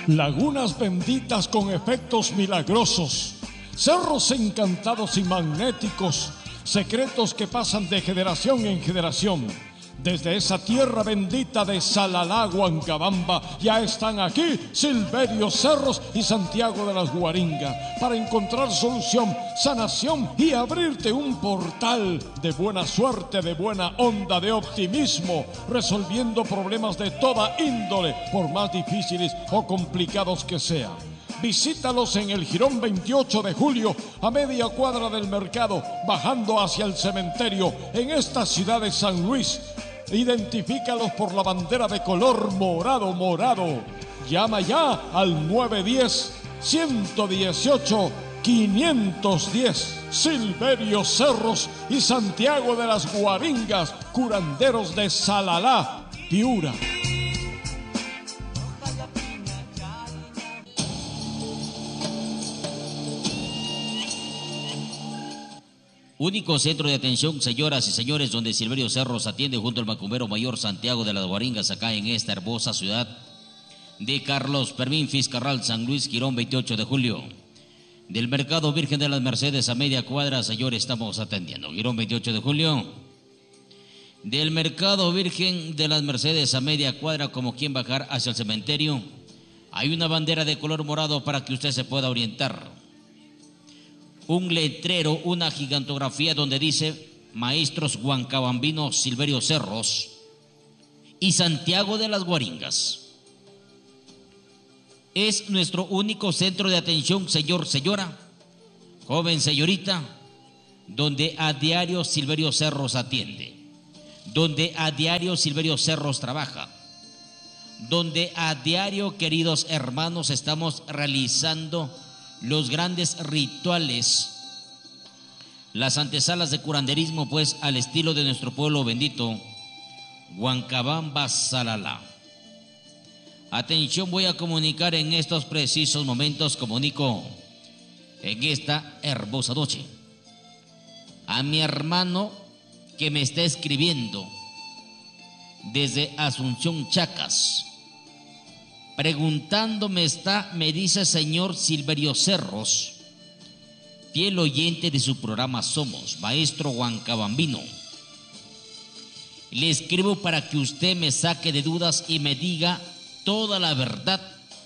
lagunas benditas con efectos milagrosos, cerros encantados y magnéticos, secretos que pasan de generación en generación. Desde esa tierra bendita de Salalá, Huancabamba, ya están aquí Silverio Cerros y Santiago de las Guaringas para encontrar solución, sanación y abrirte un portal de buena suerte, de buena onda, de optimismo, resolviendo problemas de toda índole, por más difíciles o complicados que sean. Visítalos en el Jirón 28 de julio, a media cuadra del mercado, bajando hacia el cementerio, en esta ciudad de San Luis. Identifícalos por la bandera de color morado. Llama ya al 910-118-510. Silverio Cerros y Santiago de las Guaringas, curanderos de Salalá, Piura. Único centro de atención, señoras y señores, donde Silverio Cerros atiende junto al macumbero mayor Santiago de las Guaringas, acá en esta hermosa ciudad de Carlos Fermín Fiscarral, San Luis, Jirón 28 de julio. Del Mercado Virgen de las Mercedes a media cuadra, señores, estamos atendiendo. Jirón 28 de julio. Del Mercado Virgen de las Mercedes a media cuadra, como quien bajar hacia el cementerio, hay una bandera de color morado para que usted se pueda orientar. Un letrero, una gigantografía donde dice Maestros Huancabambinos Silverio Cerros y Santiago de las Guaringas. Es nuestro único centro de atención, señor, señora, joven, señorita, donde a diario Silverio Cerros atiende, donde a diario Silverio Cerros trabaja, donde a diario, queridos hermanos, estamos realizando los grandes rituales, las antesalas de curanderismo, pues al estilo de nuestro pueblo bendito, Huancabamba, Salalá. Atención, voy a comunicar en estos precisos momentos, comunico en esta hermosa noche a mi hermano que me está escribiendo desde Asunción, Chacas. Preguntándome está, me dice señor Silverio Cerros, fiel oyente de su programa Somos, maestro huancabambino. Le escribo para que usted me saque de dudas y me diga toda la verdad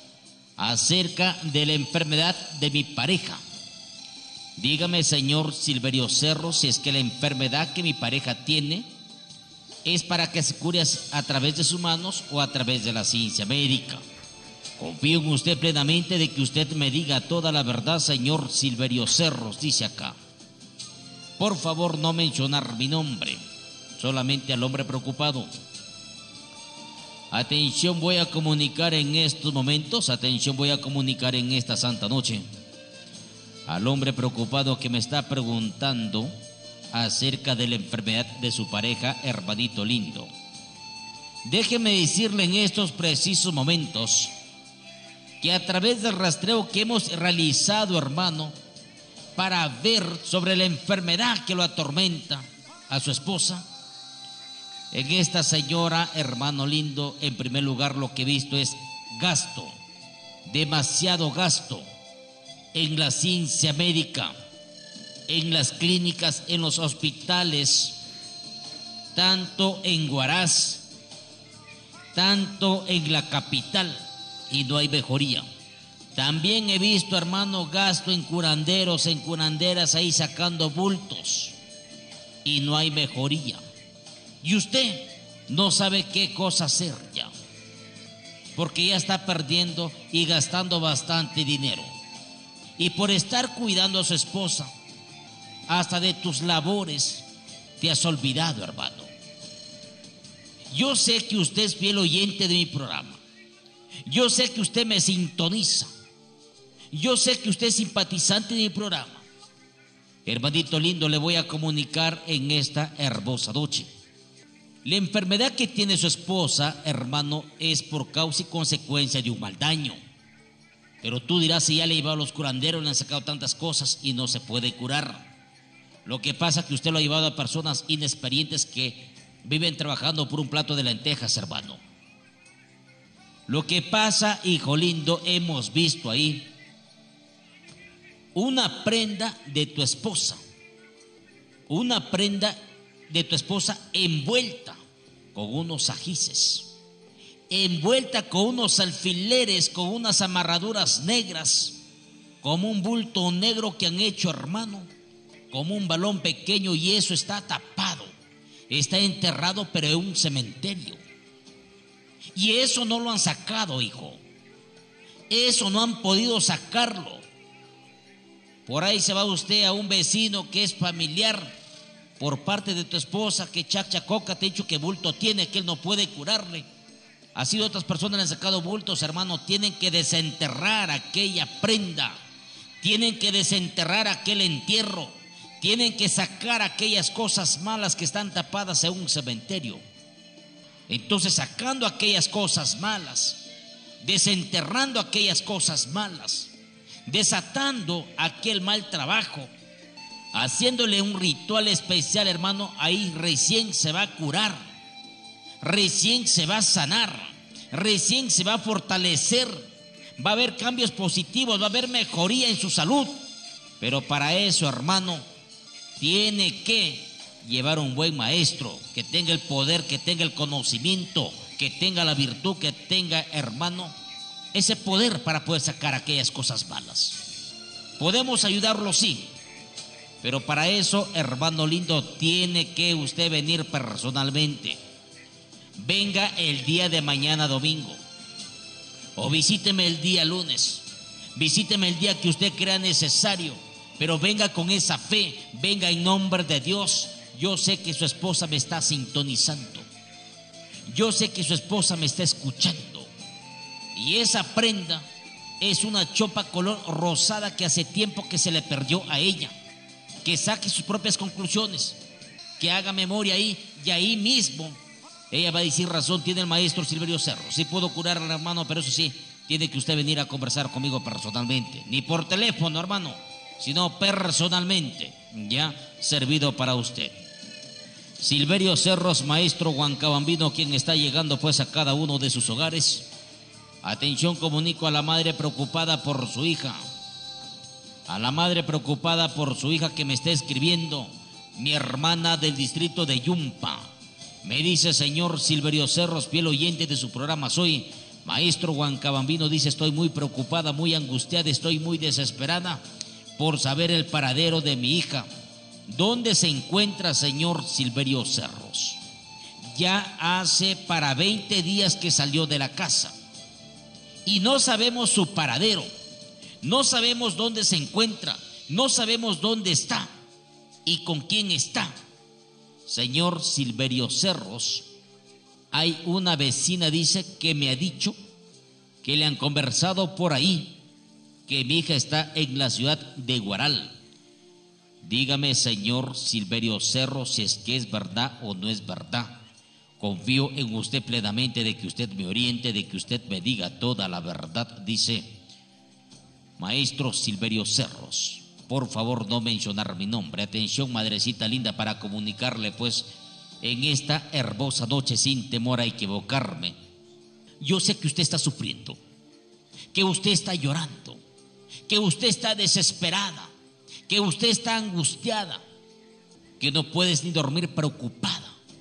acerca de la enfermedad de mi pareja. Dígame, señor Silverio Cerros, si es que la enfermedad que mi pareja tiene es para que se cure a través de sus manos o a través de la ciencia médica. Confío en usted plenamente de que usted me diga toda la verdad, señor Silverio Cerros, dice acá. Por favor, no mencionar mi nombre, solamente al hombre preocupado. Atención, voy a comunicar en estos momentos, atención, voy a comunicar en esta santa noche al hombre preocupado que me está preguntando acerca de la enfermedad de su pareja, hermanito lindo. Déjeme decirle en estos precisos momentos que a través del rastreo que hemos realizado, hermano, para ver sobre la enfermedad que lo atormenta a su esposa, en esta señora, hermano lindo, en primer lugar lo que he visto es gasto, demasiado gasto en la ciencia médica, en las clínicas, en los hospitales, tanto en Huaraz, tanto en la capital, y no hay mejoría. También he visto, hermano, gasto en curanderos, en curanderas ahí sacando bultos y no hay mejoría. Y usted no sabe qué cosa hacer ya, porque ya está perdiendo y gastando bastante dinero. Y por estar cuidando a su esposa, hasta de tus labores te has olvidado, hermano. Yo sé que usted es fiel oyente de mi programa. Yo sé que usted me sintoniza. Yo sé que usted es simpatizante de mi programa. Hermanito lindo, le voy a comunicar en esta hermosa noche. La enfermedad que tiene su esposa, hermano, es por causa y consecuencia de un mal daño. Pero tú dirás, si ya le he llevado a los curanderos, le han sacado tantas cosas y no se puede curar. Lo que pasa es que usted lo ha llevado a personas inexperientes que viven trabajando por un plato de lentejas, hermano. Lo que pasa, hijo lindo, hemos visto ahí una prenda de tu esposa, una prenda de tu esposa envuelta con unos ajices, envuelta con unos alfileres, con unas amarraduras negras, como un bulto negro que han hecho, hermano, como un balón pequeño, y eso está tapado, está enterrado, pero en un cementerio. Y eso no lo han sacado, hijo. Eso no han podido sacarlo. Por ahí se va usted a un vecino que es familiar por parte de tu esposa, que chachacoca te ha dicho que bulto tiene, que él no puede curarle. Así otras personas le han sacado bultos, hermano. Tienen que desenterrar aquella prenda, tienen que desenterrar aquel entierro, tienen que sacar aquellas cosas malas que están tapadas en un cementerio. Entonces, sacando aquellas cosas malas, desenterrando aquellas cosas malas, desatando aquel mal trabajo, haciéndole un ritual especial, hermano, ahí recién se va a curar, recién se va a sanar, recién se va a fortalecer, va a haber cambios positivos, va a haber mejoría en su salud. Pero para eso, hermano, tiene que llevar un buen maestro, que tenga el poder, que tenga el conocimiento, que tenga la virtud, que tenga, hermano, ese poder para poder sacar aquellas cosas malas. Podemos ayudarlo, sí, pero para eso, hermano lindo, tiene que usted venir personalmente. Venga el día de mañana domingo, o visíteme el día lunes, visíteme el día que usted crea necesario, pero venga con esa fe, venga en nombre de Dios. Yo sé que su esposa me está sintonizando, yo sé que su esposa me está escuchando, y esa prenda es una chopa color rosada que hace tiempo que se le perdió a ella. Que saque sus propias conclusiones, que haga memoria ahí, y ahí mismo ella va a decir: razón tiene el maestro Silverio Cerro, sí puedo curar al hermano, pero eso sí, tiene que usted venir a conversar conmigo personalmente, ni por teléfono, hermano, sino personalmente, ya servido para usted. Silverio Cerros, maestro huancabambino, quien está llegando pues a cada uno de sus hogares. Atención, comunico a la madre preocupada por su hija, a la madre preocupada por su hija que me está escribiendo, mi hermana del distrito de Yumpa. Me dice: señor Silverio Cerros, fiel oyente de su programa soy, maestro huancabambino, dice: estoy muy preocupada, muy angustiada, estoy muy desesperada por saber el paradero de mi hija. ¿Dónde se encuentra, señor Silverio Cerros? Ya hace para 20 días que salió de la casa y no sabemos su paradero, no sabemos dónde se encuentra, no sabemos dónde está y con quién está. Señor Silverio Cerros, hay una vecina, dice, que me ha dicho que le han conversado por ahí, que mi hija está en la ciudad de Guaral. Dígame, señor Silverio Cerros, si es que es verdad o no es verdad. Confío en usted plenamente, de que usted me oriente, de que usted me diga toda la verdad. Dice: maestro Silverio Cerros, por favor no mencionar mi nombre. Atención, madrecita linda, para comunicarle pues en esta hermosa noche, sin temor a equivocarme. Yo sé que usted está sufriendo, que usted está llorando, que usted está desesperada, que usted está angustiada, que no puedes ni dormir, preocupada.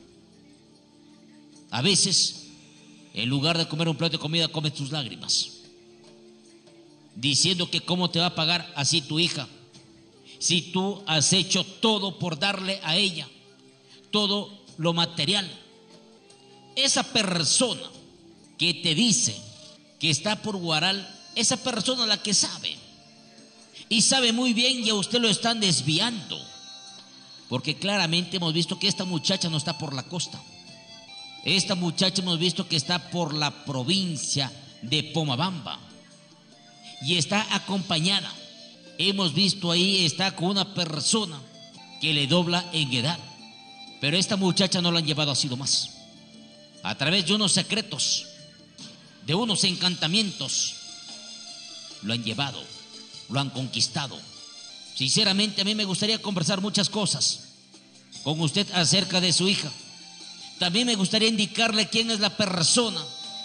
A veces, en lugar de comer un plato de comida, comes tus lágrimas, diciendo que cómo te va a pagar así tu hija, si tú has hecho todo por darle a ella todo lo material. Esa persona que te dice que está por Guaral, esa persona es la que sabe, y sabe muy bien, y a usted lo están desviando, porque claramente hemos visto que esta muchacha no está por la costa. Esta muchacha hemos visto que está por la provincia de Pomabamba y está acompañada. Hemos visto ahí, está con una persona que le dobla en edad, pero esta muchacha no la han llevado así nomás. A través de unos secretos, de unos encantamientos, lo han llevado, lo han conquistado. Sinceramente, a mí me gustaría conversar muchas cosas con usted acerca de su hija. También me gustaría indicarle quién es la persona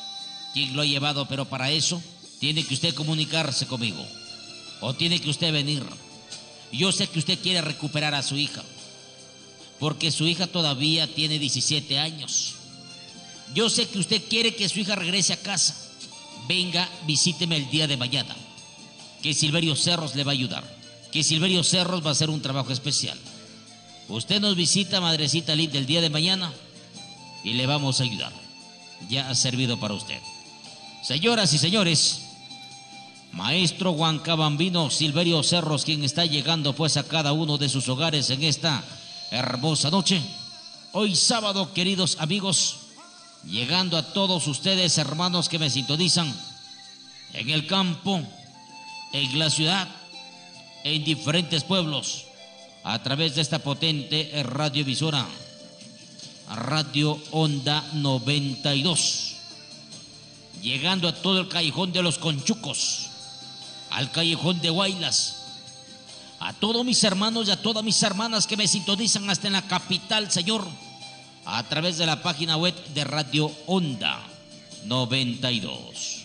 quién lo ha llevado, pero para eso tiene que usted comunicarse conmigo o tiene que usted venir. Yo sé que usted quiere recuperar a su hija, porque su hija todavía tiene 17 años. Yo sé que usted quiere que su hija regrese a casa. Venga, visíteme el día de mañana, que Silverio Cerros le va a ayudar, que Silverio Cerros va a hacer un trabajo especial. Usted nos visita, madrecita linda, el día de mañana y le vamos a ayudar. Ya ha servido para usted. Señoras y señores, maestro Huancabambino Silverio Cerros, quien está llegando pues a cada uno de sus hogares en esta hermosa noche. Hoy sábado, queridos amigos, llegando a todos ustedes, hermanos que me sintonizan en el campo, en la ciudad, en diferentes pueblos, a través de esta potente radioemisora, Radio Onda 92, llegando a todo el callejón de los Conchucos, al callejón de Huaylas, a todos mis hermanos y a todas mis hermanas que me sintonizan hasta en la capital, Señor, a través de la página web de Radio Onda 92.